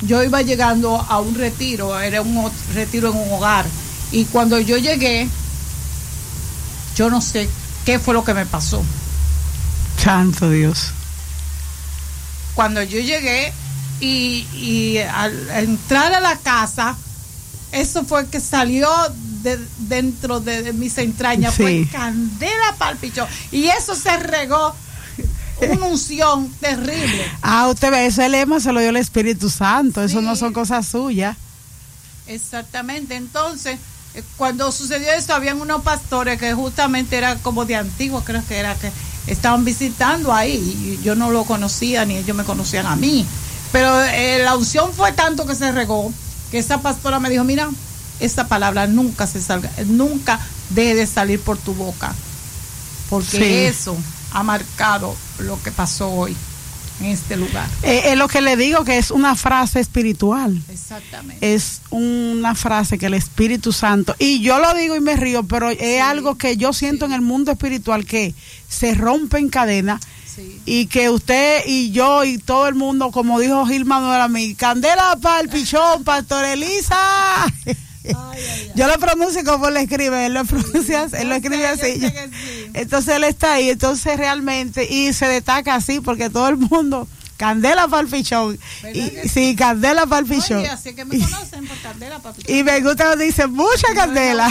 yo iba llegando a un retiro, era un retiro en un hogar, y cuando yo llegué, yo no sé qué fue lo que me pasó. Santo Dios. Cuando yo llegué y al entrar a la casa, eso fue que salió dentro de mis entrañas, sí. Fue candela palpichón, y eso se regó una unción terrible. Usted ve, ese lema se lo dio el Espíritu Santo, sí. Eso no son cosas suyas. Exactamente. Entonces, cuando sucedió eso, habían unos pastores que justamente eran como de antiguos, creo que era, que estaban visitando ahí, y yo no lo conocía, ni ellos me conocían a mí, pero la unción fue tanto que se regó, que esa pastora me dijo, mira, esta palabra nunca deje de salir por tu boca, porque sí. Eso ha marcado lo que pasó hoy en este lugar. Es lo que le digo, que es una frase espiritual. Exactamente. Es una frase que el Espíritu Santo, y yo lo digo y me río, pero es sí. Algo que yo siento sí. En el mundo espiritual, que se rompe en cadena. Sí. Y que usted y yo y todo el mundo, como dijo Gil Manuel a mí, candela para el pichón, Pastor Elisa. Yo lo pronuncio como él escribe, él lo pronuncia, él lo escribe así. Sí. Entonces él está ahí, entonces realmente, y se destaca así porque todo el mundo, candela para el pichón. Y, sí, candela para el pichón. Oye, así que me conocen por candela para el pichón. Y me gusta cuando dice mucha candela.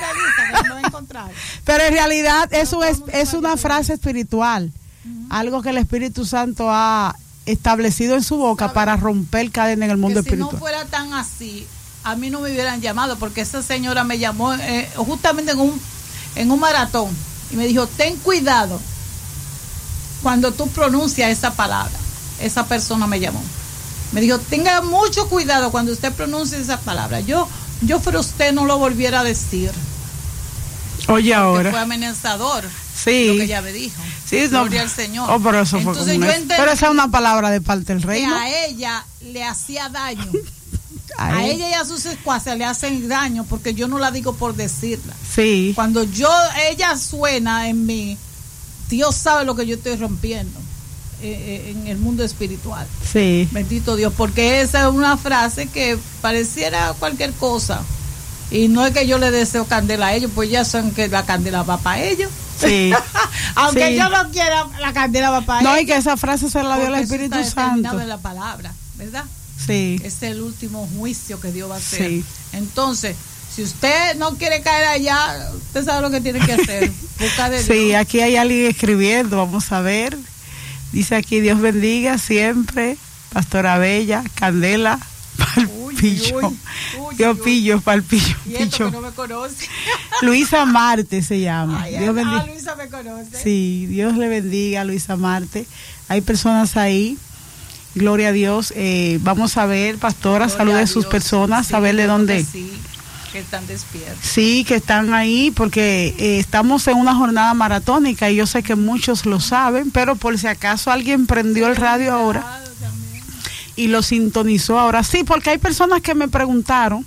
Pero en realidad eso es una frase espiritual, algo que el Espíritu Santo ha establecido en su boca para romper cadena en el mundo espiritual. Si no fuera tan así, a mí no me hubieran llamado, porque esa señora me llamó justamente en un maratón y me dijo, ten cuidado cuando tú pronuncias esa palabra. Esa persona me llamó, me dijo, tenga mucho cuidado cuando usted pronuncie esa palabra. Yo pero usted no lo volviera a decir. Oye, ahora fue amenazador. Sí. Lo que ella me dijo. Sí, Gloria al Señor. Pero eso fue entonces como pero esa es una palabra de parte del rey, que ¿no? a ella le hacía daño. A ella y a sus secuaces le hacen daño, porque yo no la digo por decirla. Sí. Cuando ella suena en mí, Dios sabe lo que yo estoy rompiendo en el mundo espiritual. Sí. Bendito Dios, porque esa es una frase que pareciera cualquier cosa. Y no es que yo le deseo candela a ellos, pues ya saben que la candela va para ellos. Sí. Aunque sí. yo no quiera, la candela va para ellos. No, y que esa frase se la dio el Espíritu Santo. En la palabra, ¿verdad? Sí. Es el último juicio que Dios va a hacer. Sí. Entonces, si usted no quiere caer allá, usted sabe lo que tiene que hacer. Busca de Dios. Sí, aquí hay alguien escribiendo, vamos a ver. Dice aquí, Dios bendiga siempre, Pastora Bella, candela, palpillo. Yo pillo, palpillo. Y esto que no me conoce. Luisa Marte se llama. Ay, Dios bendiga. Luisa me conoce. Sí, Dios le bendiga a Luisa Marte. Hay personas ahí. Gloria a Dios. Vamos a ver, pastora, salude a sus personas, sí, a ver de dónde. Sí, que están despiertos. Sí, que están ahí, porque estamos en una jornada maratónica y yo sé que muchos lo saben, pero por si acaso alguien prendió el radio ahora y lo sintonizó ahora. Sí, porque hay personas que me preguntaron,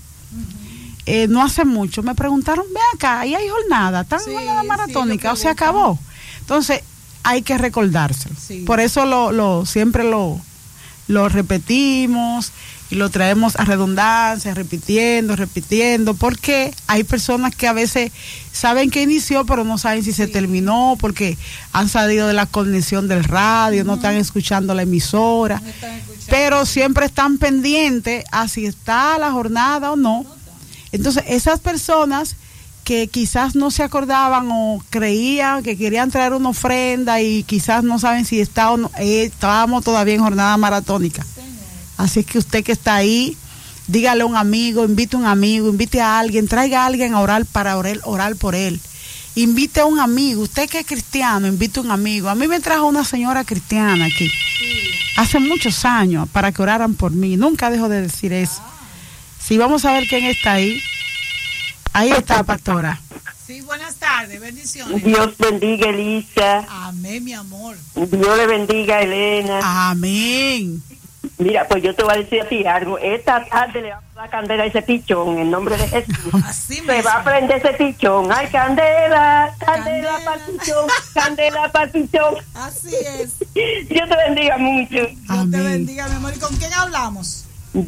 no hace mucho, me preguntaron, ve acá, ahí hay jornada, ¿están en jornada maratónica o se acabó? Entonces, hay que recordárselo. Sí. Por eso siempre lo repetimos y lo traemos a redundancia, repitiendo, porque hay personas que a veces saben que inició, pero no saben si se terminó, porque han salido de la conexión del radio, no están escuchando la emisora, pero siempre están pendientes a si está la jornada o no. Entonces, esas personas que quizás no se acordaban o creían que querían traer una ofrenda y quizás no saben si está o no, estábamos todavía en jornada maratónica. Así que usted que está ahí, dígale a un amigo, invite a alguien, traiga a alguien a orar para orar por él. Invite a un amigo, usted que es cristiano, invite a un amigo. A mí me trajo una señora cristiana aquí, hace muchos años, para que oraran por mí. Nunca dejo de decir eso. Sí, vamos a ver quién está ahí. Ahí está, pastora. Sí, buenas tardes, bendiciones. Dios bendiga, Elisa. Amén, mi amor. Dios le bendiga, Elena. Amén. Mira, pues yo te voy a decir a ti algo. Esta tarde le vamos a dar candela a ese pichón, en nombre de Jesús. Así se va a prender ese pichón. ¡Ay, candela! ¡Candela para el pichón! ¡Candela para el pichón! Así es. Dios te bendiga mucho. Dios te bendiga, mi amor. ¿Y con quién hablamos?